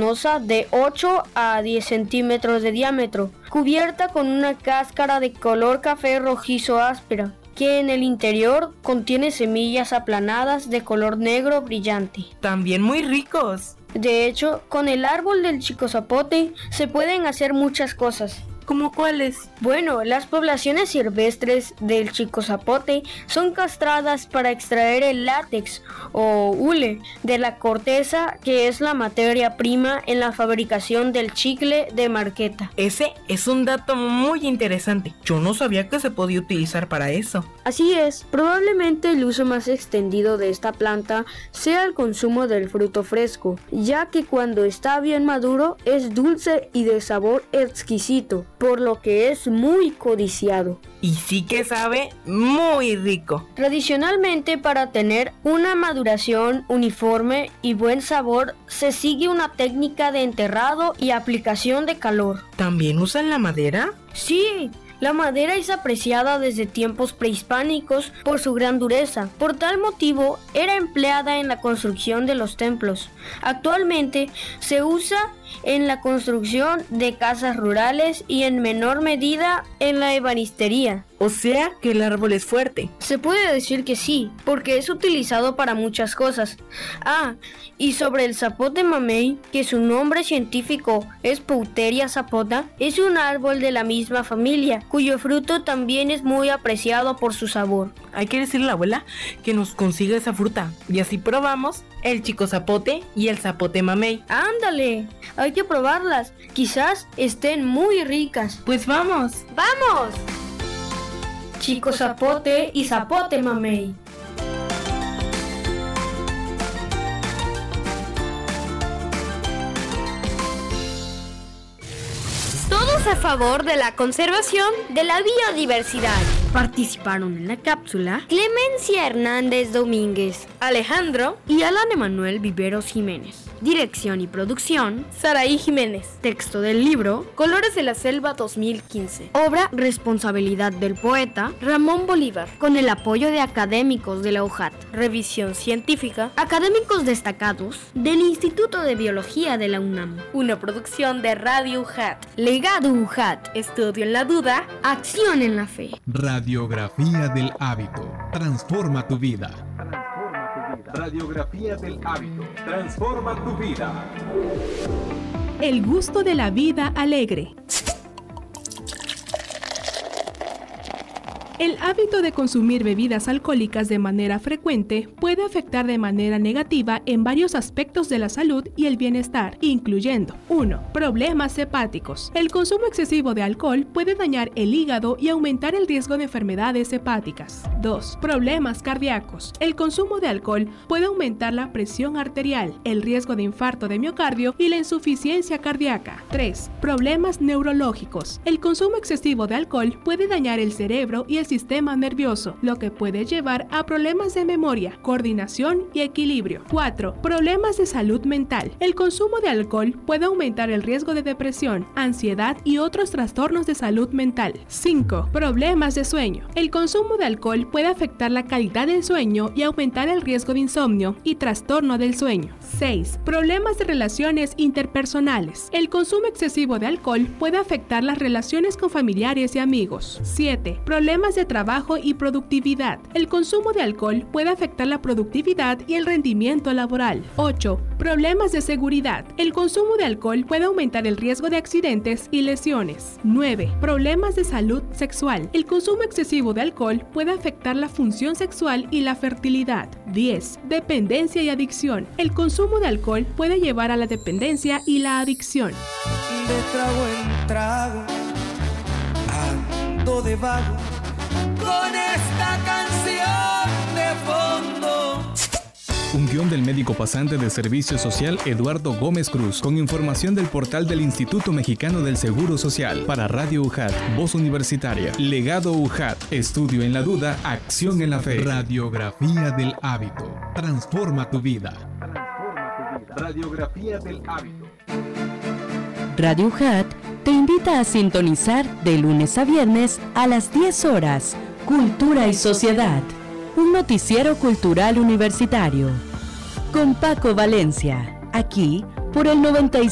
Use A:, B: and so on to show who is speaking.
A: carnosa de 8 a 10 centímetros de diámetro, cubierta con una cáscara de color café rojizo áspera, que en el interior contiene semillas aplanadas de color negro brillante.
B: También muy ricos.
A: De hecho, con el árbol del chico zapote se pueden hacer muchas cosas.
B: ¿Cómo cuáles?
A: Bueno, las poblaciones silvestres del chico zapote son castradas para extraer el látex o hule de la corteza, que es la materia prima en la fabricación del chicle de marqueta.
B: Ese es un dato muy interesante. Yo no sabía que se podía utilizar para eso.
A: Así es, probablemente el uso más extendido de esta planta sea el consumo del fruto fresco, ya que cuando está bien maduro es dulce y de sabor exquisito, por lo que es muy codiciado.
B: Y sí que sabe muy rico.
A: Tradicionalmente, para tener una maduración uniforme y buen sabor, se sigue una técnica de enterrado y aplicación de calor.
B: ¿También usan la madera?
A: Sí. La madera es apreciada desde tiempos prehispánicos por su gran dureza. Por tal motivo, era empleada en la construcción de los templos. Actualmente, se usa en la construcción de casas rurales y en menor medida en la ebanistería.
B: O sea que el árbol es fuerte.
A: Se puede decir que sí, porque es utilizado para muchas cosas. Y sobre el zapote mamey, que su nombre científico es Pouteria zapota, es un árbol de la misma familia, cuyo fruto también es muy apreciado por su sabor.
B: Hay que decirle a la abuela que nos consiga esa fruta, y así probamos el chico zapote y el zapote mamey.
A: ¡Ándale! Hay que probarlas, quizás estén muy ricas.
B: Pues vamos.
A: ¡Vamos! Chico zapote y zapote mamey. Todos a favor de la conservación de la biodiversidad. Participaron en la cápsula Clemencia Hernández Domínguez, Alejandro y Alan Emanuel Viveros Jiménez. Dirección y producción, Saraí Jiménez. Texto del libro, Colores de la Selva 2015. Obra, responsabilidad del poeta, Ramón Bolívar. Con el apoyo de académicos de la UJAT. Revisión científica, académicos destacados del Instituto de Biología de la UNAM. Una producción de Radio UJAT. Legado UJAT. Estudio en la duda, acción en la fe.
C: Radiografía del hábito. Transforma tu vida. Radiografía del hábito. Transforma tu vida.
D: El gusto de la vida alegre. El hábito de consumir bebidas alcohólicas de manera frecuente puede afectar de manera negativa en varios aspectos de la salud y el bienestar, incluyendo 1. Problemas hepáticos. El consumo excesivo de alcohol puede dañar el hígado y aumentar el riesgo de enfermedades hepáticas. 2. Problemas cardíacos. El consumo de alcohol puede aumentar la presión arterial, el riesgo de infarto de miocardio y la insuficiencia cardíaca. 3. Problemas neurológicos. El consumo excesivo de alcohol puede dañar el cerebro y el sistema nervioso, lo que puede llevar a problemas de memoria, coordinación y equilibrio. 4. Problemas de salud mental. El consumo de alcohol puede aumentar el riesgo de depresión, ansiedad y otros trastornos de salud mental. 5. Problemas de sueño. El consumo de alcohol puede afectar la calidad del sueño y aumentar el riesgo de insomnio y trastorno del sueño. 6. Problemas de relaciones interpersonales. El consumo excesivo de alcohol puede afectar las relaciones con familiares y amigos. 7. Problemas de trabajo y productividad. El consumo de alcohol puede afectar la productividad y el rendimiento laboral. 8. Problemas de seguridad. El consumo de alcohol puede aumentar el riesgo de accidentes y lesiones. 9. Problemas de salud sexual. El consumo excesivo de alcohol puede afectar la función sexual y la fertilidad. 10. Dependencia y adicción. El consumo de alcohol puede llevar a la dependencia y la adicción.
E: De trago en trago, ando de vago con esta canción de fondo.
C: Un guión del médico pasante de Servicio Social Eduardo Gómez Cruz, con información del portal del Instituto Mexicano del Seguro Social. Para Radio UJAT, Voz Universitaria. Legado UJAT, estudio en la duda, acción en la fe. Radiografía del hábito. Transforma tu vida. Radiografía del hábito.
F: Radio UJAT te invita a sintonizar de lunes a viernes a las 10 horas. Cultura y Sociedad, un noticiero cultural universitario. Con Paco Valencia, aquí por el 96.